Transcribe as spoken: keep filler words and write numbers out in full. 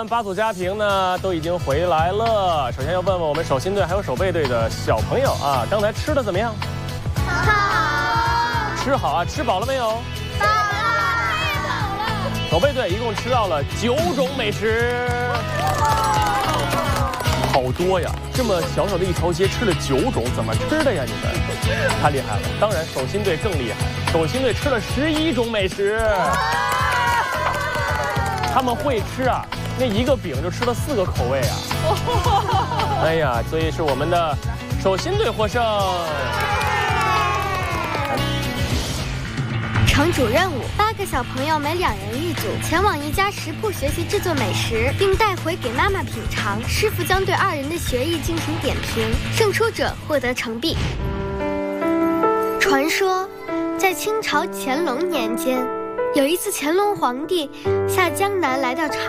完八组家庭呢，都已经回来了。首先要问问我们手心队还有手背队的小朋友啊，刚才吃的怎么样？ 好， 吃好啊，吃饱了没有？ 饱了，太饱了。 手背队一共吃到了九种美食，好多呀！这么小小的一条街吃了九种，怎么吃的呀？你们太厉害了！当然，手心队更厉害，手心队吃了十一种美食。他们会吃啊，那一个饼就吃了四个口味啊！哎呀，所以是我们的手心队获胜。 城主任务：八个小朋友每两人一组，前往一家食铺学习制作美食，并带回给妈妈品尝。师傅将对二人的学艺进行点评，胜出者获得成币。传说，在清朝乾隆年间，有一次乾隆皇帝下江南来到长